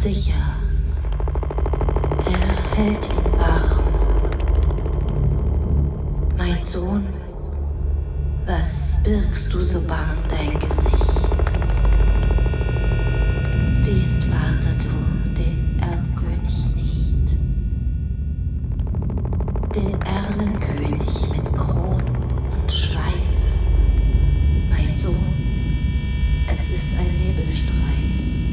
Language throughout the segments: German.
sicher. Er hält ihn warm. Mein Sohn, was birgst du so bang dein Gesicht? Siehst, Vater, du den Erlkönig nicht? Den Erlenkönig mit Kron und Schweif. Mein Sohn, es ist ein Nebelstreif.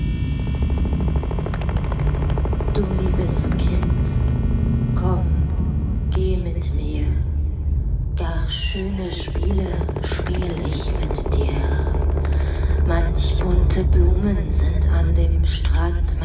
Du liebes Kind, komm, geh mit mir. Gar schöne Spiele spiel ich mit dir. Manch bunte Blumen sind an dem Strand